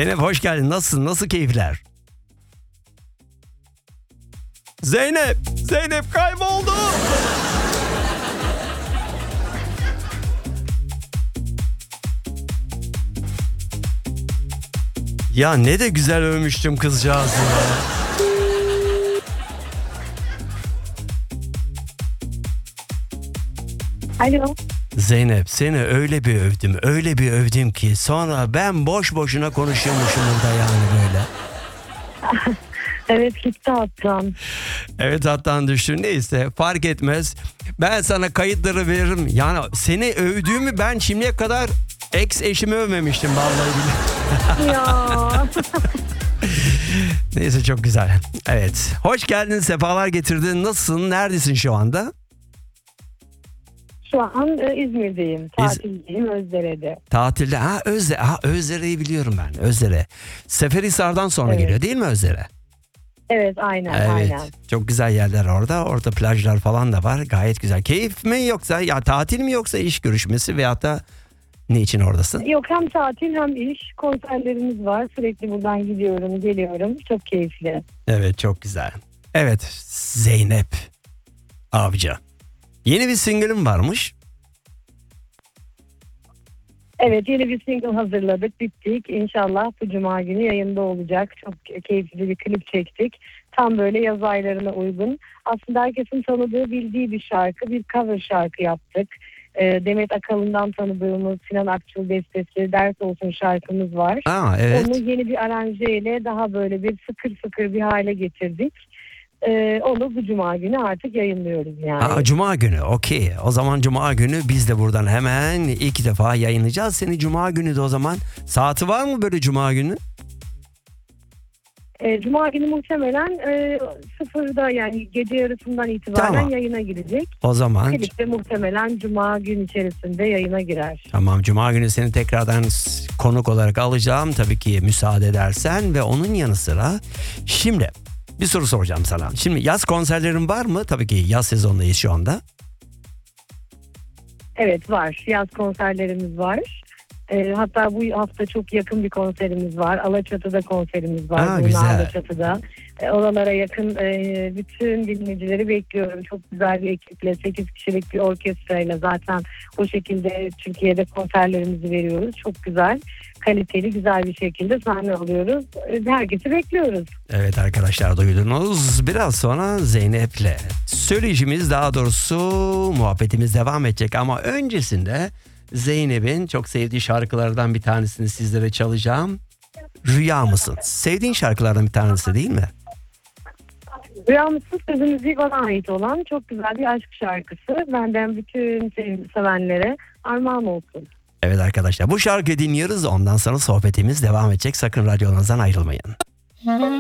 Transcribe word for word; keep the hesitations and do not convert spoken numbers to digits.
Zeynep hoş geldin. Nasılsın? Nasıl keyifler? Zeynep! Zeynep kayboldu! Ya ne de güzel övmüştüm kızcağızı ya. Alo. Zeynep seni öyle bir övdüm, öyle bir övdüm ki sonra ben boş boşuna konuşuyormuşum burada yani böyle. Evet gitti hattan. Evet hattan düştü, neyse fark etmez. Ben sana kayıtları veririm. Yani seni övdüğümü ben şimdiye kadar ex eşimi övmemiştim vallahi bile. Ya. Neyse çok güzel. Evet. Hoş geldin, sefalar getirdin. Nasılsın? Neredesin şu anda? Şu an e, İzmir'deyim. Tatildeyim Özdere'de. Tatilde. Ha Özde. Ha Özdere'yi biliyorum ben. Özdere. Seferihisar'dan sonra Evet. geliyor değil mi Özdere? Evet aynen Evet. aynen. Çok güzel yerler orada. Orada plajlar falan da var. Gayet güzel. Keyif mi yoksa ya tatil mi yoksa iş görüşmesi veyahut da ne için oradasın? Yok hem tatil hem iş, konserlerimiz var. Sürekli buradan gidiyorum geliyorum. Çok keyifli. Evet çok güzel. Evet Zeynep Avcı. Yeni bir single'ım varmış. Evet yeni bir single hazırladık bittik. İnşallah bu cuma günü yayında olacak. Çok keyifli bir klip çektik. Tam böyle yaz aylarına uygun. Aslında herkesin tanıdığı bildiği bir şarkı. Bir cover şarkı yaptık. Demet Akalın'dan tanıdığımız Sinan Akçıl bestesi Ders Olsun şarkımız var. Aa evet. Onu yeni bir aranjeyle daha böyle bir sıkır sıkır bir hale getirdik. Ee, onu bu cuma günü artık yayınlıyoruz yani. Aa, Cuma günü okey. O zaman Cuma günü biz de buradan hemen ilk defa yayınlayacağız. Seni Cuma günü de o zaman. Saati var mı böyle Cuma günü? Ee, cuma günü muhtemelen e, sıfırda yani gece yarısından itibaren Tamam. yayına girecek. O zaman Klip de muhtemelen cuma gün içerisinde yayına girer. tamam, Cuma günü seni tekrardan konuk olarak alacağım. Tabii ki müsaade edersen ve onun yanı sıra şimdi bir soru soracağım sana. Şimdi yaz konserlerin var mı? Tabii ki yaz sezonundayız şu anda. Evet var. Yaz konserlerimiz var. E, hatta bu hafta çok yakın bir konserimiz var. Alaçatı'da konserimiz var. Aa, Burnu güzel. Alaçatı'da. E, oralara yakın e, bütün dinleyicileri bekliyorum. Çok güzel bir ekiple, sekiz kişilik bir orkestrayla zaten o şekilde Türkiye'de konserlerimizi veriyoruz. Çok güzel, kaliteli, güzel bir şekilde sahne alıyoruz. E, herkesi bekliyoruz. Evet arkadaşlar duydunuz. Biraz sonra Zeynep'le söyleşimiz, daha doğrusu muhabbetimiz devam edecek. Ama öncesinde Zeynep'in çok sevdiği şarkılardan bir tanesini sizlere çalacağım. Rüya mısın? Sevdiğin şarkılardan bir tanesi değil mi? Rüya mısın? Sözü müziği bana ait olan çok güzel bir aşk şarkısı. Benden bütün sevgili sevenlere armağan olsun. Evet arkadaşlar bu şarkıyı dinliyoruz. Ondan sonra sohbetimiz devam edecek. Sakın radyonuzdan ayrılmayın.